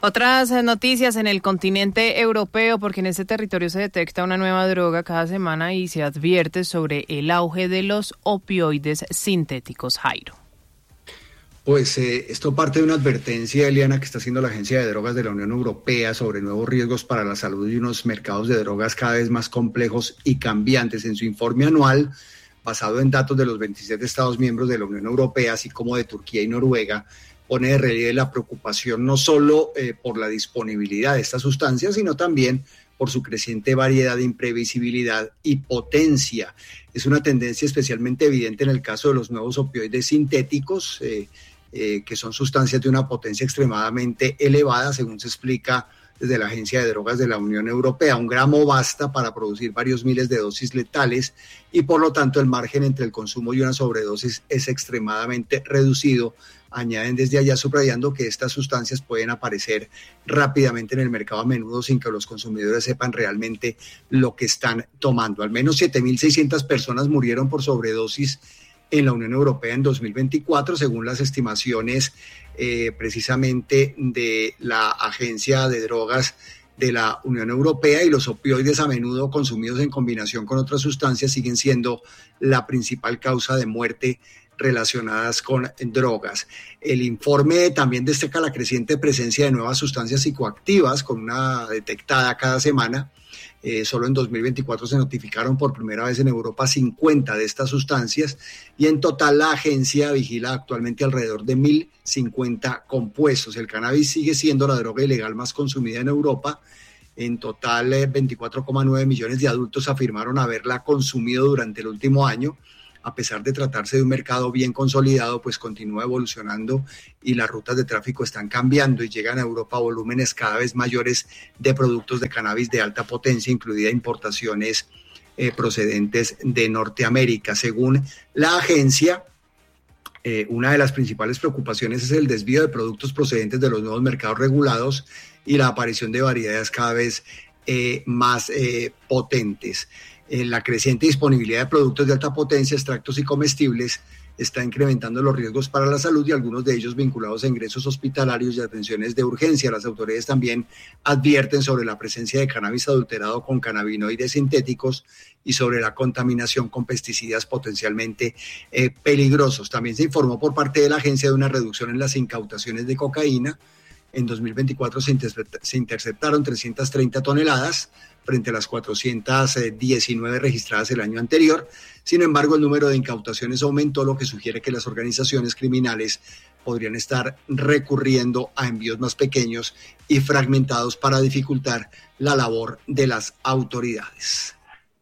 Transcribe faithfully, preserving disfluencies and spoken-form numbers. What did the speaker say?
Otras noticias en el continente europeo, porque en este territorio se detecta una nueva droga cada semana y se advierte sobre el auge de los opioides sintéticos. Jairo. Pues eh, esto parte de una advertencia, Eliana, que está haciendo la Agencia de Drogas de la Unión Europea sobre nuevos riesgos para la salud y unos mercados de drogas cada vez más complejos y cambiantes. En su informe anual, basado en datos de los veintisiete Estados miembros de la Unión Europea, así como de Turquía y Noruega, pone de relieve la preocupación no solo eh, por la disponibilidad de estas sustancias, sino también por su creciente variedad, imprevisibilidad y potencia. Es una tendencia especialmente evidente en el caso de los nuevos opioides sintéticos, eh, eh, que son sustancias de una potencia extremadamente elevada, según se explica desde la Agencia de Drogas de la Unión Europea. Un gramo basta para producir varios miles de dosis letales y por lo tanto el margen entre el consumo y una sobredosis es extremadamente reducido. Añaden desde allá subrayando que estas sustancias pueden aparecer rápidamente en el mercado a menudo sin que los consumidores sepan realmente lo que están tomando. Al menos siete mil seiscientas personas murieron por sobredosis en la Unión Europea en dos mil veinticuatro, según las estimaciones eh, precisamente de la Agencia de Drogas de la Unión Europea, y los opioides, a menudo consumidos en combinación con otras sustancias, siguen siendo la principal causa de muerte relacionadas con drogas. El informe también destaca la creciente presencia de nuevas sustancias psicoactivas, con una detectada cada semana. Eh, solo en dos mil veinticuatro se notificaron por primera vez en Europa cincuenta de estas sustancias y en total la agencia vigila actualmente alrededor de mil cincuenta compuestos. El cannabis sigue siendo la droga ilegal más consumida en Europa. En total, eh, veinticuatro coma nueve millones de adultos afirmaron haberla consumido durante el último año. A pesar de tratarse de un mercado bien consolidado, pues continúa evolucionando y las rutas de tráfico están cambiando y llegan a Europa volúmenes cada vez mayores de productos de cannabis de alta potencia, incluida importaciones eh, procedentes de Norteamérica. Según la agencia, eh, una de las principales preocupaciones es el desvío de productos procedentes de los nuevos mercados regulados y la aparición de variedades cada vez eh, más eh, potentes. En la creciente disponibilidad de productos de alta potencia, extractos y comestibles está incrementando los riesgos para la salud y algunos de ellos vinculados a ingresos hospitalarios y atenciones de urgencia. Las autoridades también advierten sobre la presencia de cannabis adulterado con cannabinoides sintéticos y sobre la contaminación con pesticidas potencialmente eh, peligrosos. También se informó por parte de la agencia de una reducción en las incautaciones de cocaína. En dos mil veinticuatro se, intercepta, se interceptaron trescientas treinta toneladas frente a las cuatrocientas diecinueve registradas el año anterior. Sin embargo, el número de incautaciones aumentó, lo que sugiere que las organizaciones criminales podrían estar recurriendo a envíos más pequeños y fragmentados para dificultar la labor de las autoridades.